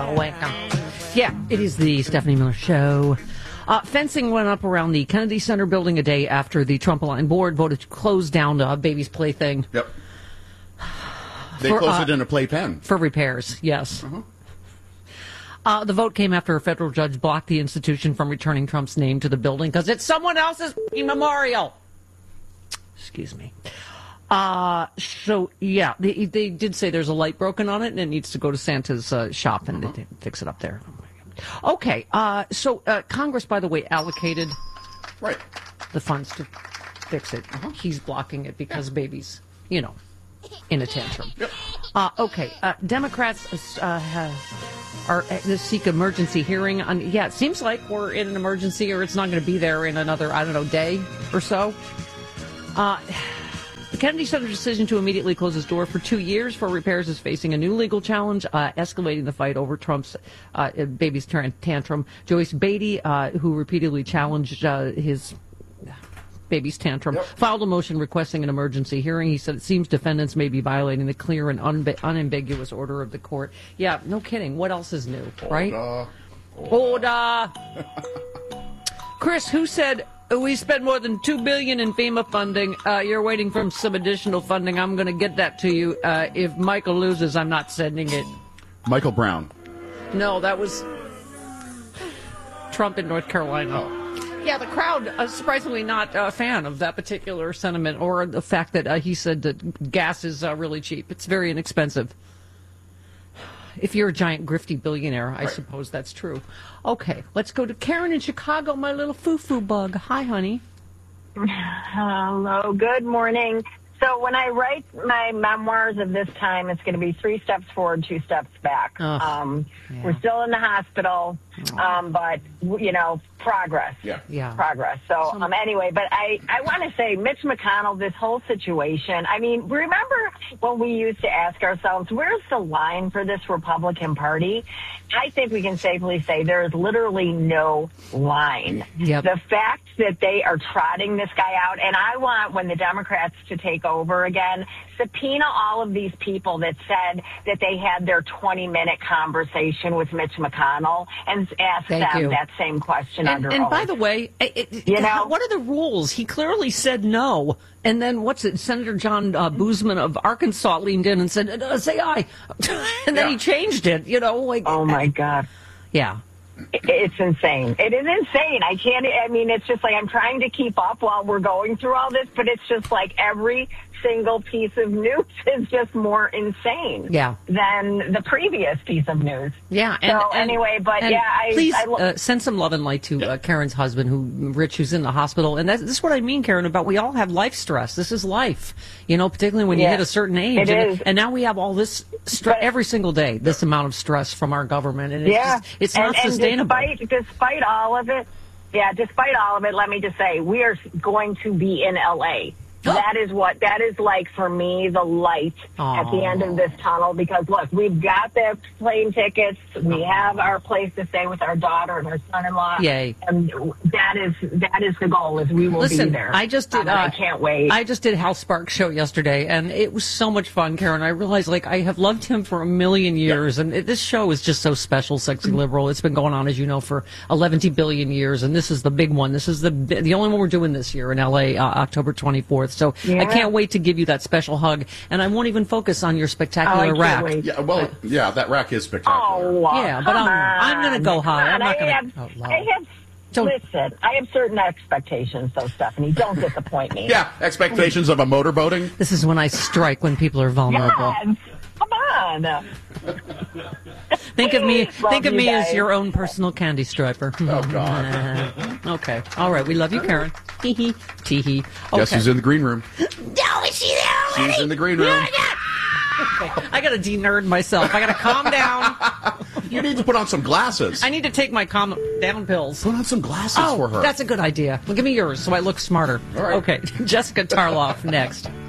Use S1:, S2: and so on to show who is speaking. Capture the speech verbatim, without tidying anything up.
S1: Welcome. Yeah, it is the Stephanie Miller Show. Uh, fencing went up around the Kennedy Center building a day after the Trump-aligned board voted to close down the baby's plaything.
S2: Yep. They
S1: for,
S2: closed
S1: uh,
S2: it in a playpen.
S1: For repairs, yes.
S2: Uh-huh.
S1: Uh, the vote came after a federal judge blocked the institution from returning Trump's name to the building because it's someone else's memorial. Excuse me. Uh, so, yeah, they, they did say there's a light broken on it and it needs to go to Santa's uh, shop and uh-huh. fix it up there. Okay, uh, so uh, Congress, by the way, allocated
S2: right.
S1: the funds to fix it. Uh-huh. He's blocking it because yeah. babies, you know, in a tantrum.
S2: Yep.
S1: Uh, okay, uh, Democrats uh, have, are uh, seek emergency hearing on. Yeah, it seems like we're in an emergency, or it's not going to be there in another, I don't know, day or so. Uh, the Kennedy Center decision to immediately close its door for two years for repairs is facing a new legal challenge, uh, escalating the fight over Trump's uh, baby's tantrum. Joyce Beatty, uh, who repeatedly challenged uh, his baby's tantrum, yep. filed a motion requesting an emergency hearing. He said it seems defendants may be violating the clear and unbe- unambiguous order of the court. Yeah, no kidding. What else is new, right?
S2: Order.
S1: Order. Chris, who said we spent more than two billion dollars in FEMA funding? Uh, you're waiting for some additional funding. I'm going to get that to you. Uh, if Michael loses, I'm not sending it.
S2: Michael Brown.
S1: No, that was Trump in North Carolina.
S2: Oh.
S1: Yeah, the crowd, uh, surprisingly not a fan of that particular sentiment or the fact that uh, he said that gas is uh, really cheap. It's very inexpensive. If you're a giant grifty billionaire, I right. suppose that's true. Okay, let's go to Karen in Chicago, my little foo-foo bug. Hi, honey.
S3: Hello, good morning. So when I write my memoirs of this time, it's going to be three steps forward, two steps back.
S1: Oh,
S3: um,
S1: yeah.
S3: We're still in the hospital, um, but, you know, progress.
S2: Yeah.
S1: yeah.
S3: Progress. So, um, anyway, but I, I want to say, Mitch McConnell, this whole situation, I mean, remember when we used to ask ourselves, where's the line for this Republican Party? I think we can safely say there is literally no line.
S1: Yep.
S3: The fact that they are trotting this guy out, and I want, when the Democrats to take over again, subpoena all of these people that said that they had their twenty-minute conversation with Mitch McConnell and ask
S1: Thank
S3: them
S1: you.
S3: that same question
S1: And,
S3: under
S1: and
S3: oath.
S1: by the way, it, it,
S3: You know?
S1: how, what are the rules? He clearly said no. And then, what's it, Senator John uh, Boozman of Arkansas leaned in and said, uh, say aye. and then
S2: Yeah.
S1: he changed it, you know. like
S3: Oh, my God.
S1: Yeah.
S3: It's insane. It is insane. I can't, I mean, it's just like I'm trying to keep up while we're going through all this, but it's just like every single piece of news is just more insane
S1: Yeah.
S3: than the previous piece of news.
S1: Yeah. And,
S3: so
S1: and,
S3: anyway, but
S1: and
S3: yeah, I...
S1: Please
S3: I lo-
S1: uh, send some love and light to uh, Karen's husband, who Rich, who's in the hospital. And that's, this is what I mean, Karen, about we all have life stress. This is life, you know, particularly when you
S3: Yeah,
S1: hit a certain age.
S3: it
S1: and,
S3: is.
S1: and now we have all this stress every single day, this amount of stress from our government. And it's,
S3: yeah.
S1: just, it's
S3: and,
S1: not
S3: and
S1: sustainable.
S3: Despite, despite all of it, yeah, despite all of it, let me just say, we are going to be in L A That is what, that is like, for me, the light
S1: Aww.
S3: at the end of this tunnel, because, look, we've got the plane tickets, we have our place to stay with our daughter and our son-in-law.
S1: Yay.
S3: And that is, that is the goal, is we will
S1: Listen,
S3: be there.
S1: I just did,
S3: Um,
S1: uh,
S3: I can't wait.
S1: I just did Hal Sparks' show yesterday, and it was so much fun, Karen. I realized, like, I have loved him for a million years, and it, this show is just so special, Sexy Liberal. It's been going on, as you know, for eleven billion years, and this is the big one. This is the the only one we're doing this year in L A, uh, October twenty-fourth. So
S3: Yeah.
S1: I can't wait to give you that special hug, and I won't even focus on your
S3: Oh, I
S1: spectacular
S3: can't
S1: rack.
S3: wait.
S2: Yeah, well, yeah, that rack is spectacular.
S3: Oh, uh,
S1: Yeah, but
S3: come
S1: I'm- I'm gonna
S3: on.
S1: go high.
S3: Come
S1: I'm
S3: on.
S1: not gonna-
S3: I have,
S1: oh, low.
S3: I have
S1: Don't-
S3: listen, I have certain expectations, though, Stephanie. Don't disappoint me.
S2: Yeah, expectations of a motorboating.
S1: This is when I strike when people are vulnerable.
S3: Yes. Come on.
S1: Think of me.
S3: Love
S1: think of
S3: you
S1: me as
S3: guys.
S1: your own personal candy striper.
S2: Oh, God.
S1: Okay. All right. We love you, Karen. Tee hee. Tee hee. Okay.
S2: Guess who's in the green room?
S1: No, is she there already?
S2: She's in the green room.
S1: Okay. I gotta de-nerd myself. I gotta calm down.
S2: You need to put on some glasses.
S1: I need to take my calm down pills.
S2: Put on some glasses
S1: Oh,
S2: for her.
S1: that's a good idea. Well, give me yours so I look smarter.
S2: All right.
S1: Okay. Jessica Tarloff next.